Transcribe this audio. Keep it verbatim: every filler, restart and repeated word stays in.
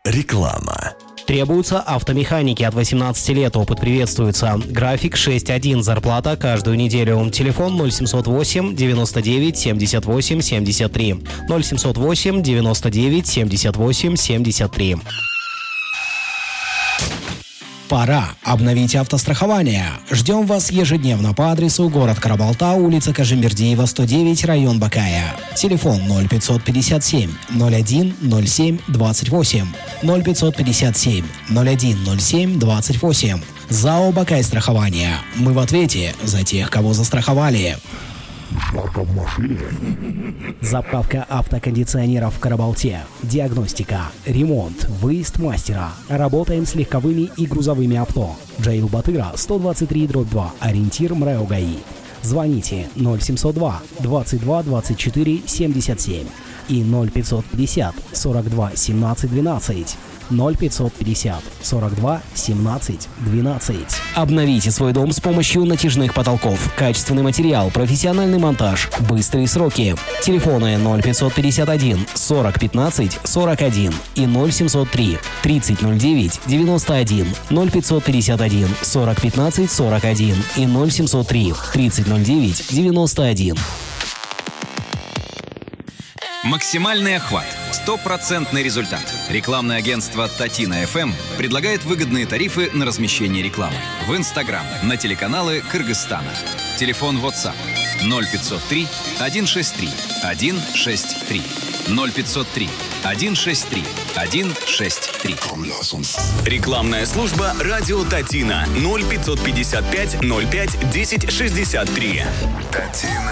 Реклама. Требуются автомеханики от восемнадцати лет. Опыт приветствуется. График шесть один. Зарплата каждую неделю. Телефон ноль семьсот восемь девяносто девять семьдесят восемь семьдесят три. ноль семьсот восемь девяносто девять семьдесят восемь семьдесят три. Пора обновить автострахование. Ждем вас ежедневно по адресу город Карабалта, улица Кажимбердиева, сто девять, район Бакая. Телефон ноль пятьсот пятьдесят семь ноль один ноль семь двадцать восемь. ноль пятьсот пятьдесят семь ноль один ноль семь двадцать восемь. ЗАО «Бакай страхование». Мы в ответе за тех, кого застраховали. Заправка автокондиционеров в Карабалте. Диагностика, ремонт, выезд мастера. Работаем с легковыми и грузовыми авто. Джейл Батыра, сто двадцать три дробь два. Ориентир МРЭО ГАИ. Звоните ноль семьсот два двадцать два двадцать четыре семьдесят семь и ноль пятьсот пятьдесят сорок два семнадцать двенадцать. ноль пятьсот пятьдесят сорок два семнадцать двенадцать. Обновите свой дом с помощью натяжных потолков. Качественный материал, профессиональный монтаж, быстрые сроки. Телефоны ноль пятьсот пятьдесят один сорок пятнадцать сорок один и ноль семьсот три тридцать ноль девять девяносто один. ноль пятьсот пятьдесят один сорок пятнадцать сорок один и ноль семьсот три тридцать ноль девять девяносто один. Максимальный охват. Стопроцентный результат. Рекламное агентство Татина эф эм предлагает выгодные тарифы на размещение рекламы в Инстаграм, на телеканалы Кыргызстана. Телефон WhatsApp ноль пятьсот три сто шестьдесят три сто шестьдесят три. ноль пятьсот три сто шестьдесят три сто шестьдесят три. Рекламная служба «Радио Татина» ноль пятьсот пятьдесят пять ноль пять десять шестьдесят три. Татина.